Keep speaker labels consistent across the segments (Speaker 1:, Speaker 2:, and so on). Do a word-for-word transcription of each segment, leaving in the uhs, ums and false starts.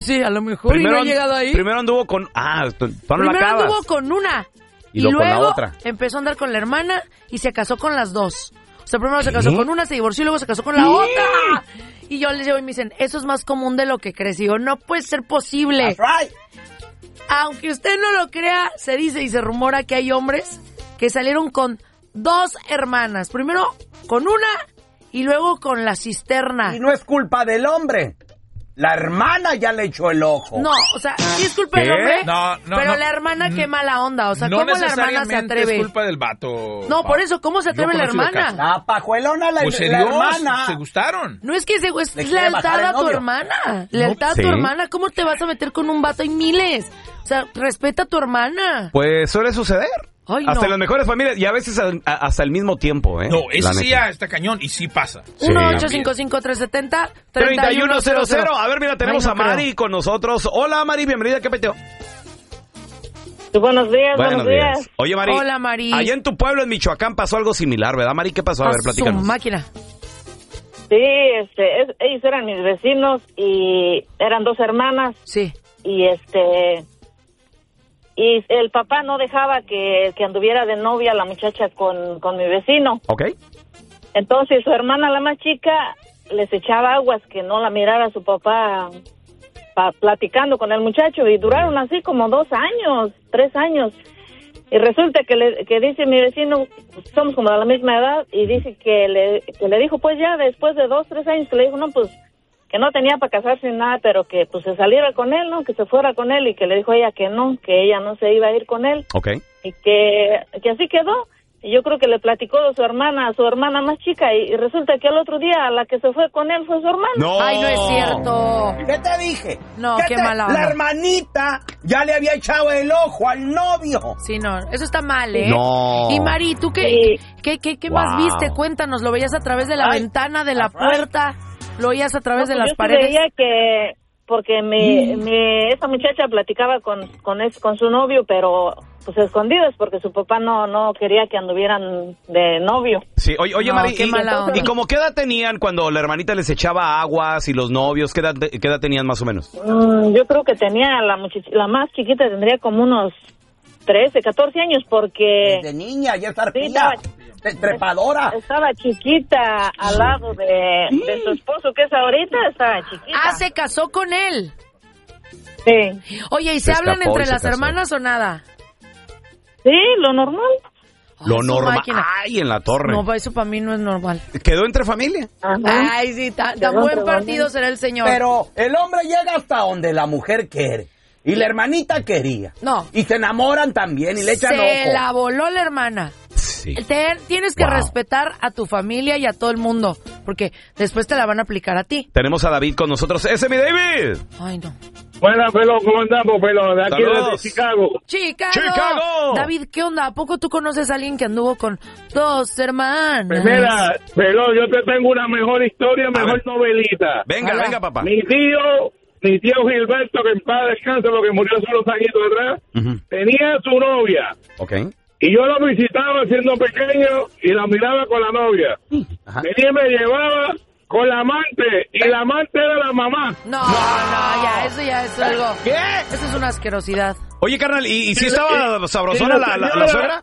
Speaker 1: Sí, a lo mejor
Speaker 2: primero,
Speaker 1: y no ha llegado ahí.
Speaker 2: Primero anduvo con... Ah, tú, tú no
Speaker 1: primero
Speaker 2: la acabas.
Speaker 1: anduvo con una.
Speaker 2: Y,
Speaker 1: y
Speaker 2: luego,
Speaker 1: luego
Speaker 2: con la otra.
Speaker 1: empezó a andar con la hermana y se casó con las dos. O sea, primero se casó con una, se divorció y luego se casó con la otra. Y yo les llevo y me dicen, eso es más común de lo que crees. Y digo, no puede ser posible.
Speaker 3: That's right.
Speaker 1: Aunque usted no lo crea, se dice y se rumora que hay hombres que salieron con dos hermanas. Primero con una y luego con la cisterna.
Speaker 3: Y no es culpa del hombre. La hermana ya le echó el ojo.
Speaker 1: No, o sea, sí es culpa del
Speaker 2: ¿Qué?
Speaker 1: hombre,
Speaker 4: No, no,
Speaker 1: pero
Speaker 4: no.
Speaker 1: la hermana qué mala onda. O sea,
Speaker 4: no
Speaker 1: ¿cómo la hermana se
Speaker 4: necesariamente
Speaker 1: atreve?
Speaker 4: es culpa del vato.
Speaker 1: No, por eso, ¿cómo se atreve
Speaker 4: Yo
Speaker 1: la
Speaker 4: conozco
Speaker 1: hermana?
Speaker 4: casos.
Speaker 3: La pajuelona, la,
Speaker 4: Pues se
Speaker 3: la
Speaker 4: dio,
Speaker 3: hermana.
Speaker 4: se gustaron.
Speaker 1: No es que se, es
Speaker 3: Le quiere
Speaker 1: lealtad
Speaker 3: bajar el
Speaker 1: a tu
Speaker 3: novio.
Speaker 1: hermana. Lealtad a
Speaker 2: Sí.
Speaker 1: tu hermana. ¿Cómo te vas a meter con un vato? Hay miles. O sea, respeta a tu hermana.
Speaker 2: Pues suele suceder.
Speaker 1: Ay,
Speaker 2: hasta
Speaker 1: no.
Speaker 2: en las mejores familias y a veces a- a- hasta el mismo tiempo, ¿eh?
Speaker 4: No,
Speaker 2: La
Speaker 4: ese sí
Speaker 2: neta.
Speaker 4: ya está cañón y sí pasa.
Speaker 2: Sí.
Speaker 1: uno ocho cinco cinco tres siete cero
Speaker 2: treinta y uno cero cero. A ver, mira, tenemos
Speaker 1: Ay, no
Speaker 2: a Mari
Speaker 1: creo.
Speaker 2: con nosotros. Hola, Mari, bienvenida. ¿Qué peteo?
Speaker 5: Buenos días, buenos, días.
Speaker 2: Oye, Mari.
Speaker 1: Hola, Mari.
Speaker 2: Allá en tu pueblo, en Michoacán, pasó algo similar, ¿verdad, Mari? ¿Qué pasó? A ver,
Speaker 1: A su
Speaker 2: platícanos.
Speaker 1: máquina.
Speaker 5: Sí, este, es- ellos eran mis vecinos y eran dos hermanas
Speaker 1: Sí.
Speaker 5: y este y el papá no dejaba que, que anduviera de novia la muchacha con, con mi vecino.
Speaker 2: ¿Ok?
Speaker 5: Entonces su hermana, la más chica, les echaba aguas que no la mirara su papá pa- platicando con el muchacho y duraron así como dos años, tres años. Y resulta que le que dice mi vecino, somos como de la misma edad, y dice que le, que le dijo, pues ya después de dos, tres años, que le dijo, no, pues que no tenía para casarse ni nada, pero que pues se saliera con él, ¿no? Que se fuera con él, y que le dijo a ella que no, que ella no se iba a ir con él,
Speaker 2: ¿Ok?
Speaker 5: y que, que así quedó. Y yo creo que le platicó de su hermana, a su hermana más chica, y, y resulta que al otro día la que se fue con él fue su hermana.
Speaker 2: No.
Speaker 1: Ay, no es cierto.
Speaker 3: ¿Qué te dije?
Speaker 1: No,
Speaker 3: ¿Qué
Speaker 1: qué
Speaker 3: te-
Speaker 1: mala onda.
Speaker 3: La hermanita ya le había echado el ojo al novio.
Speaker 1: Sí, no, eso está mal, ¿eh?
Speaker 2: No.
Speaker 1: Y Mari, ¿tú qué,
Speaker 5: Sí.
Speaker 1: qué, qué, qué
Speaker 2: Wow.
Speaker 1: más viste? Cuéntanos, ¿lo veías a través de la
Speaker 5: Ay,
Speaker 1: ventana, de la
Speaker 3: that's right.
Speaker 1: puerta? ¿Lo oías a través
Speaker 5: No,
Speaker 1: de
Speaker 5: pues
Speaker 1: las
Speaker 5: yo sí
Speaker 1: paredes?
Speaker 5: veía que, porque mi, mi, esa muchacha platicaba con, con, es, con su novio, pero pues escondidas, porque su papá no, no quería que anduvieran de novio.
Speaker 2: Sí, oye, oye
Speaker 1: No,
Speaker 2: Mari,
Speaker 1: qué
Speaker 2: y,
Speaker 1: mala onda.
Speaker 2: ¿y como qué edad tenían cuando la hermanita les echaba aguas y los novios? ¿Qué edad, qué edad tenían más o menos?
Speaker 5: Mm, yo creo que tenía, la, muchach- la más chiquita tendría como unos trece, catorce años, porque
Speaker 3: Desde niña, ya está
Speaker 5: Sí,
Speaker 3: arpía.
Speaker 5: estaba-
Speaker 3: Tre- trepadora.
Speaker 5: estaba chiquita al lado de, de su esposo, que es ahorita, estaba chiquita.
Speaker 1: Ah, se casó con él.
Speaker 5: Sí,
Speaker 1: Oye, ¿y se,
Speaker 2: Se
Speaker 1: hablan
Speaker 2: escapó
Speaker 1: entre
Speaker 2: y se
Speaker 1: las
Speaker 2: casó.
Speaker 1: hermanas o nada?
Speaker 5: sí, lo normal.
Speaker 2: Lo
Speaker 1: Ay, su
Speaker 2: normal.
Speaker 1: máquina.
Speaker 2: Ay, en la torre.
Speaker 1: No, eso para mí no es normal.
Speaker 2: ¿Quedó entre familia?
Speaker 5: Ajá.
Speaker 1: Ay, sí, tan, tan
Speaker 5: Perdón,
Speaker 1: buen
Speaker 5: perdón.
Speaker 1: partido será el señor.
Speaker 3: Pero el hombre llega hasta donde la mujer quiere. Y la hermanita quería.
Speaker 1: No.
Speaker 3: Y se enamoran también y le echan
Speaker 1: se
Speaker 3: ojo.
Speaker 1: la voló la hermana.
Speaker 2: Sí.
Speaker 1: Te- tienes que
Speaker 2: Wow.
Speaker 1: respetar a tu familia y a todo el mundo, porque después te la van a aplicar a ti.
Speaker 2: Tenemos a David con nosotros. ¡Ese es mi David!
Speaker 1: Ay, no.
Speaker 6: Buenas, pelón, ¿cómo andamos, pelón? De aquí
Speaker 2: Saludos.
Speaker 6: desde Chicago.
Speaker 1: ¡Chicago!
Speaker 2: ¡Chicago!
Speaker 1: David, ¿qué onda? ¿A poco tú conoces a alguien que anduvo con dos hermanas?
Speaker 6: Pues mira, pelón, yo te tengo una mejor historia, mejor
Speaker 2: ver.
Speaker 6: novelita.
Speaker 2: Venga,
Speaker 1: Hola.
Speaker 2: venga, papá.
Speaker 6: Mi tío, mi tío Gilberto, que en paz descanse, porque murió hace unos añitos atrás,
Speaker 2: Ujú.
Speaker 6: tenía su novia.
Speaker 2: Ok.
Speaker 6: Y yo lo visitaba siendo pequeño y la miraba con la novia.
Speaker 2: Ajá.
Speaker 6: Venía y me llevaba con la amante, y la amante era la mamá.
Speaker 1: No, no, ya, eso ya es algo.
Speaker 2: ¿Qué?
Speaker 1: Eso es una asquerosidad.
Speaker 2: Oye, carnal, ¿y, y si
Speaker 6: Sí,
Speaker 2: estaba
Speaker 6: sí,
Speaker 2: sabrosona
Speaker 6: sí,
Speaker 2: la, la, la
Speaker 6: señora.
Speaker 2: suegra?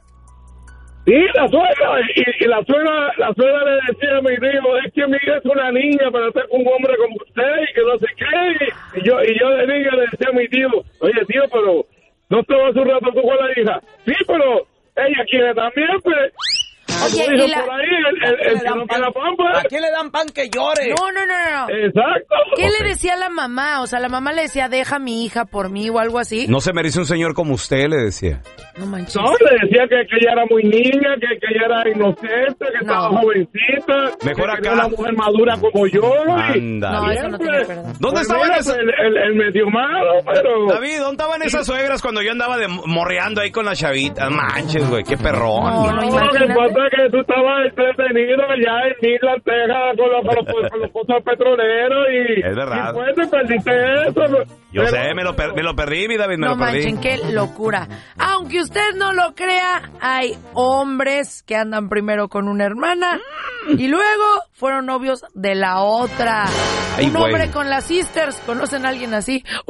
Speaker 6: Sí, la suegra, y, y la suegra, la suegra le decía a mi tío, es que mi hija es una niña para ser un hombre como usted, y que no sé qué, y yo, y yo de niño le decía a mi tío, oye tío, pero no te vas un rato tú con la hija, sí, pero ella quiere también, pues,
Speaker 1: Oye,
Speaker 6: como dijo
Speaker 1: y la-
Speaker 6: por ahí, el, el, el
Speaker 3: Le
Speaker 6: que
Speaker 3: dan
Speaker 6: no
Speaker 3: pan-
Speaker 6: queda pan, pues.
Speaker 3: ¿A quién le dan pan que llore?
Speaker 1: No, no, no, no. no.
Speaker 6: Exacto.
Speaker 1: ¿Qué
Speaker 2: Ok.
Speaker 1: le decía a la mamá? O sea, la mamá le decía, deja a mi hija por mí o algo así.
Speaker 2: No se merece un señor como usted, le decía.
Speaker 1: No manches.
Speaker 6: No, le decía que, que ella era muy niña, que, que ella era inocente, que
Speaker 1: No.
Speaker 6: estaba jovencita,
Speaker 2: Mejor
Speaker 6: que
Speaker 2: acá.
Speaker 6: quería una mujer madura como yo. y-
Speaker 2: Anda.
Speaker 1: No, eso no tiene
Speaker 6: siempre.
Speaker 1: perdón.
Speaker 2: ¿Dónde
Speaker 6: Pues
Speaker 2: estaban
Speaker 6: mira,
Speaker 2: esas-
Speaker 6: El, el, el medio malo, pero...
Speaker 2: David, ¿dónde estaban esas suegras cuando yo andaba de morreando ahí con la chavita? Manches, güey, qué perrón.
Speaker 1: No, no,
Speaker 6: No, lo que
Speaker 1: imagínate.
Speaker 6: pasa es que tú estabas entretenido allá en Midland, Texas, con los, con los, con los pozos petroleros y...
Speaker 2: Es verdad.
Speaker 6: Y pues te perdiste eso.
Speaker 2: Yo
Speaker 6: Pero-
Speaker 2: sé, me lo, per- me lo perdí, mi David, me
Speaker 1: No
Speaker 2: lo perdí.
Speaker 1: manchen, qué locura. Aunque usted no lo crea, hay hombres que andan primero con una hermana y luego fueron novios de la otra.
Speaker 2: Ay,
Speaker 1: Un hombre
Speaker 2: güey.
Speaker 1: con las sisters. ¿Conocen a alguien así?